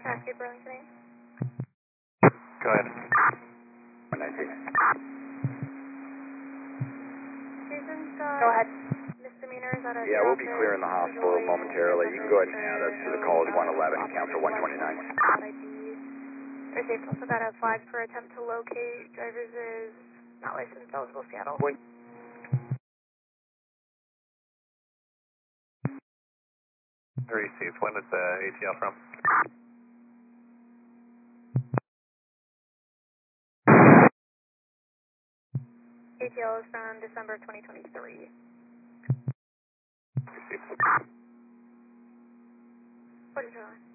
Cascade Burlington. Go ahead. 119. Susan's got Go ahead. misdemeanors at a Yeah, we'll be clearing the hospital momentarily. You can go ahead and add us to the call as 111, count for 129. They've also got a flag for attempt to locate. Drivers is not licensed, eligible, Seattle. Point. Received. When is the ATL from? ATL is from December 2023. Received. What is your line?